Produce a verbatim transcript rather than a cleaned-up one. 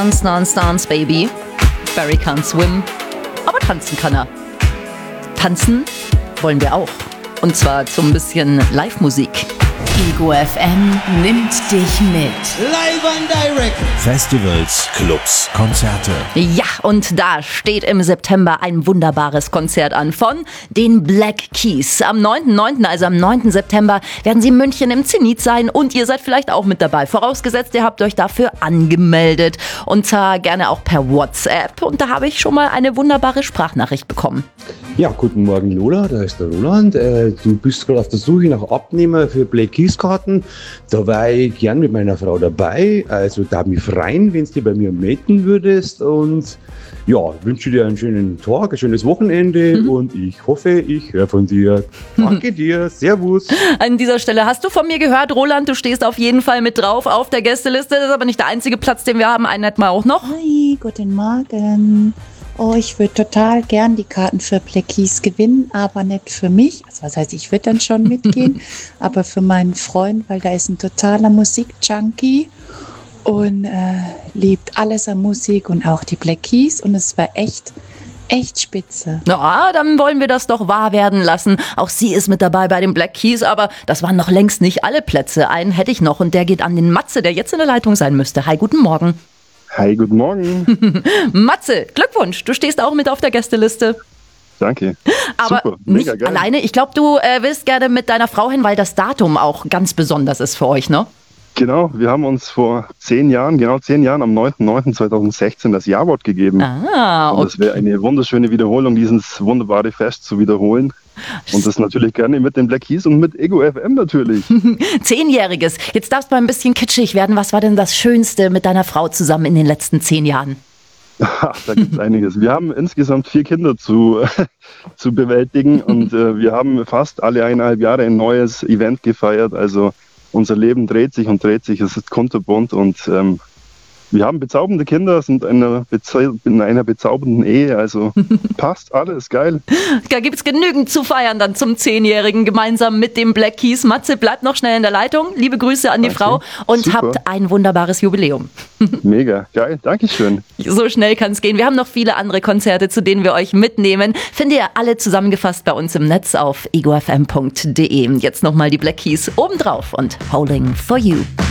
Dance, dance, dance, baby. Barry can't swim. Aber tanzen kann er. Tanzen wollen wir auch. Und zwar zum bisschen Live-Musik. Ego F M nimmt dich mit. Live and direct. Festivals, Clubs, Konzerte. Ja, und da steht im September ein wunderbares Konzert an von den Black Keys. Am neunten neunten, also am neunten September, werden sie in München im Zenit sein und ihr seid vielleicht auch mit dabei. Vorausgesetzt, ihr habt euch dafür angemeldet. Und zwar gerne auch per WhatsApp. Und da habe ich schon mal eine wunderbare Sprachnachricht bekommen. Ja, guten Morgen Lola, da ist der Roland. Äh, du bist gerade auf der Suche nach Abnehmer für Black Keys Karten. Da war ich gern mit meiner Frau dabei. Also da mich freuen, wenn du dich bei mir melden würdest. Und ja, wünsche dir einen schönen Tag, ein schönes Wochenende mhm. und ich hoffe, ich höre von dir. Danke dir, Servus. An dieser Stelle hast du von mir gehört, Roland, du stehst auf jeden Fall mit drauf auf der Gästeliste. Das ist aber nicht der einzige Platz, den wir haben. Einen hätten wir auch noch. Hi, guten Morgen. Oh, ich würde total gern die Karten für Black Keys gewinnen, aber nicht für mich. Also was heißt, ich würde dann schon mitgehen, aber für meinen Freund, weil da ist ein totaler Musikjunkie und äh, liebt alles an Musik und auch die Black Keys und es war echt, echt spitze. Na, dann wollen wir das doch wahr werden lassen. Auch sie ist mit dabei bei den Black Keys, aber das waren noch längst nicht alle Plätze. Einen hätte ich noch und der geht an den Matze, der jetzt in der Leitung sein müsste. Hi, guten Morgen. Hi, guten Morgen. Matze, Glückwunsch, du stehst auch mit auf der Gästeliste. Danke. Aber super, mega nicht geil. Alleine. Ich glaube, du äh, willst gerne mit deiner Frau hin, weil das Datum auch ganz besonders ist für euch, ne? Genau, wir haben uns vor zehn Jahren, genau zehn Jahren, am neunten neunten zweitausendsechzehn das Ja-Wort gegeben. Ah, okay. Und es wäre eine wunderschöne Wiederholung, dieses wunderbare Fest zu wiederholen. Und das natürlich gerne mit den Black Keys und mit Ego F M natürlich. Zehnjähriges. Jetzt darfst du mal ein bisschen kitschig werden. Was war denn das Schönste mit deiner Frau zusammen in den letzten zehn Jahren? Ach, da gibt es einiges. Wir haben insgesamt vier Kinder zu, zu bewältigen und äh, wir haben fast alle eineinhalb Jahre ein neues Event gefeiert. Also unser Leben dreht sich und dreht sich. Es ist kunterbunt und ähm, wir haben bezaubernde Kinder, sind in einer, bezau- in einer bezaubernden Ehe, also passt alles, geil. Da gibt es genügend zu feiern dann zum Zehnjährigen gemeinsam mit dem Black Keys. Matze, bleibt noch schnell in der Leitung. Liebe Grüße an die Danke. Frau und Super. habt ein wunderbares Jubiläum. Mega, geil, Dankeschön. So schnell kann es gehen. Wir haben noch viele andere Konzerte, zu denen wir euch mitnehmen. Findet ihr alle zusammengefasst bei uns im Netz auf ego f m punkt d e. Jetzt nochmal die Black Keys obendrauf und Howling for You.